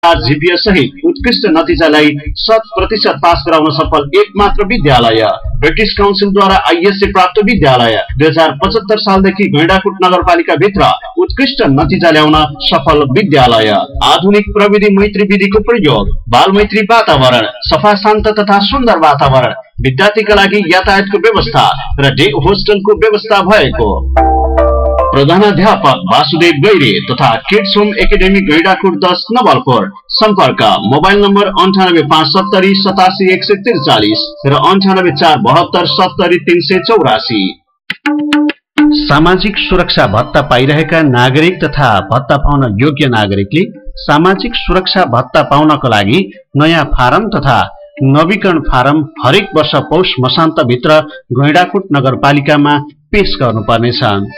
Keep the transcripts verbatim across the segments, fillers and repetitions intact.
GPS सहित उत्कृष्ट नतिजालाई शत प्रतिशत पास गराउन सफल एक मात्र विद्यालय ब्रिटिश काउन्सिलद्वारा आईएससी प्राप्त विद्यालय दुई हजार पचहत्तर सालदेखि गैंडाकोट नगरपालिका भित्र उत्कृष्ट नतिजा ल्याउन सफल विद्यालय आधुनिक प्रविधि मैत्री विधिको प्रयोग बाल मैत्री वातावरण सफा शान्त तथा सुन्दर वातावरण विद्यार्थीका लागि यातायातको व्यवस्था र डे होस्टलको व्यवस्था भएको प्रधानाध्यापक वासुदेव गैरे तथा किड्स होम एकाडेमी गैंडाकोट दस नवलपुर सम्पर्क मोबाइल नम्बर अन्ठानब्बे पाँच सत्तरी सतासी एक सय त्रिचालिस र अन्ठानब्बे चार बहत्तर सत्तरी तीन सय चौरासी। सामाजिक सुरक्षा भत्ता पाइरहेका नागरिक तथा भत्ता पाउन योग्य नागरिकले सामाजिक सुरक्षा भत्ता पाउनको लागि नयाँ फारम तथा नवीकरण फारम हरेक वर्ष पौष मसान्त भित्र गैंडाकोट नगरपालिकामा पेश गर्नुपर्नेछ।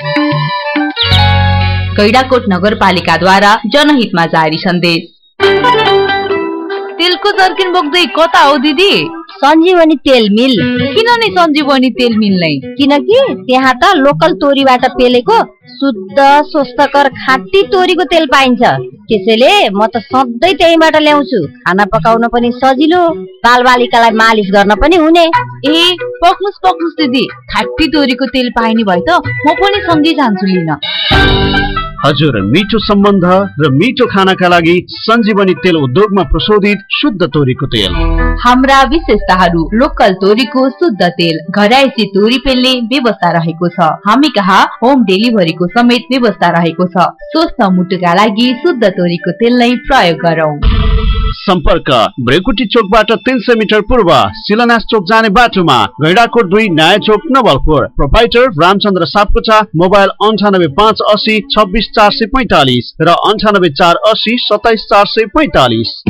गैंडाकोट नगरपालिकाद्वारा जनहितमा जारी सन्देश। तेलको जर्किन बोक्दै कता हो दिदी? सञ्जीवनी तेल मिल। किन नि सञ्जीवनी तेल मिल नै? किनकि त्यहाँ त लोकल तोरीबाट पेलेको शुद्ध स्वस्थकर खाँटी तोरीको तेल पाइन्छ। त्यसैले म त सधैँ त्यहीबाट ल्याउँछु। खाना पकाउन पनि सजिलो, बालबालिकालाई मालिस गर्न पनि हुने। ए पक्नुस् पक्नुस् दिदी, खाँटी तोरीको तेल पाइने भए त म पनि सँगै जान्छु लिन। हजुर, मिठो सम्बन्ध र मिठो खानाका लागि सञ्जीवनी तेल उद्योगमा प्रशोधित शुद्ध तोरीको तेल। हाम्रा विशेषताहरू लोकल तोरीको शुद्ध तेल, घरायसी तोरी पेल्ने व्यवस्था रहेको छ। हामी कहाँ होम डेलिभरीको समेत व्यवस्था रहेको छ। स्वस्थ मुटुका लागि शुद्ध तोरीको तेल नै प्रयोग गरौँ। सम्पर्क ब्रेकुटी चोकबाट तीन सय मिटर पूर्व शिलान्यास चोक जाने बाटोमा गैंडाकोट दुई नयाँ चोक नवलपुर। प्रोपाइटर रामचन्द्र सापकोटा। मोबाइल अन्ठानब्बे पाँच असी छब्बिस चार सय पैंतालिस र अन्ठानब्बे चार असी सताइस चार सय पैंतालिस।